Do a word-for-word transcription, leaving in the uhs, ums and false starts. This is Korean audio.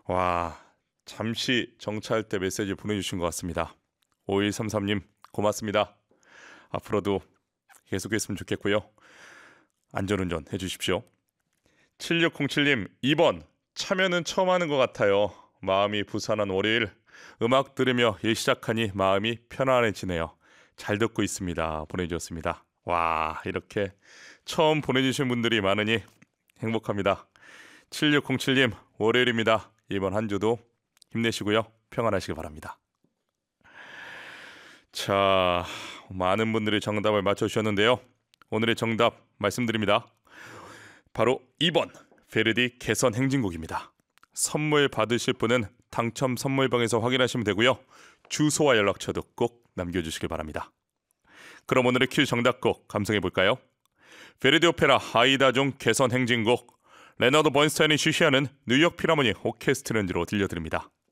와, 잠시 정차할 때 메시지 보내주신 것 같습니다. 오일삼삼 님 고맙습니다. 앞으로도 계속했으면 좋겠고요. 안전운전 해주십시오. 칠육공칠 님 이 번 참여는 처음 하는 것 같아요. 마음이 부산한 월요일 음악 들으며 일 시작하니 마음이 편안해지네요. 잘 듣고 있습니다. 보내주셨습니다. 와, 이렇게 처음 보내주신 분들이 많으니 행복합니다. 칠육공칠 님 월요일입니다. 이번 한 주도 힘내시고요. 평안하시기 바랍니다. 자, 많은 분들이 정답을 맞춰주셨는데요. 오늘의 정답 말씀드립니다. 바로 이 번 베르디 개선 행진곡입니다. 선물 받으실 분은 당첨 선물방에서 확인하시면 되고요. 주소와 연락처도 꼭 남겨주시길 바랍니다. 그럼 오늘의 퀴즈 정답곡 감상해 볼까요? 베르디 오페라 아이다 중 개선 행진곡, 레너드 번스타인이 주시하는 뉴욕 필하모니 오케스트라 연주로 들려드립니다.